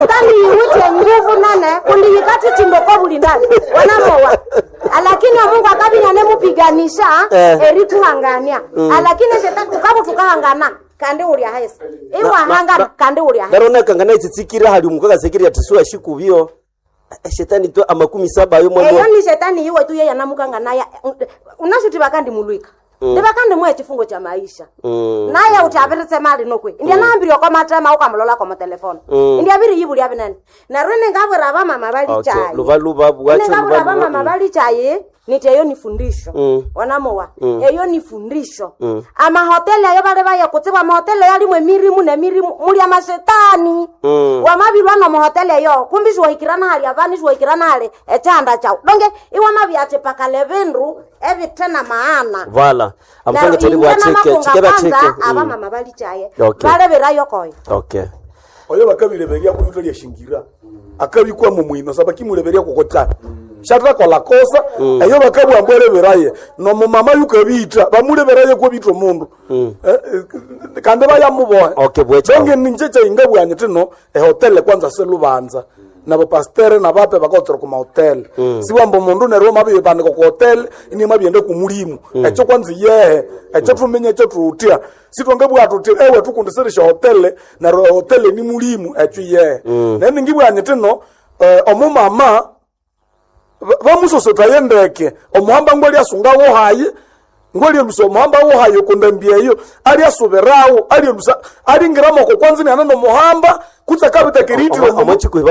Tani yuche nguvu nane kundi yikati chimboko buli ndani wanamowa lakini Mungu akabinya nemupiganisha eritu hangania lakini shetani kukabu tukahangana kandi uri ahese iwa hangana kandi uri ahese darona kangana itsikira hali umukaga sekiri tisua shikubyo shetani to amakumi 7 yo mwe eyo ni shetani yiwe tu yeye namukangana ya unashuti bakandi mulwika ndibakandi mwe chifungo cha maisha naye utabiretse mali nokwe ndiye naambiri kwa matama ukamlola kwa telefone ndiye abiri yibuli abinene na rene ngabura abamama bali chai luva bwacho luva abamama bali chai niteyo ni fundisho wanamowa eyo ni fundisho ama hoteli ayo bale baya kutsiba mahoteli yali mwe mirimu na mirimu muri amashetani wamabilwa no mahoteli ayo kumbishwa hikirana hali avani shwa hikirana hali echanda chao donge iwa mabiache pakale vendru evi tena maana vala amsonge tuli bwacheke chikeba cheke abamama bali chaye bale berayo koyo okay oyo bakabireberia ku yuto lyashingira akabikwa mu mwino sabaki mureberia kokotana shatra kola kosa ayo bakabu ambere beraye no mama yukabita bamureberaye ko bitro mundu kande baya muboa okay bwecha donge ninjecha ingabwanye tino hotel kwanza selubanza nabo pastere na bape bakotsoro ku hotel siwambo mundu ne Roma babe bandiko ku hotel ini mabiende ku mulimu echo kwanza yehe echo tumenye echo tutia sitongebwa tutia ewe tukundiserisha hotel na hotel ni mulimu echo yehe nani ngibwanye tino omumama bamusosota yendeke omuhamba ngwali asungawo hayi ngwali luso muhamba wo hayo kundambia hiyo ali asuberawo ali lusa ali ngiramo ko kwanza ni anano muhamba kutsa kabita kiriti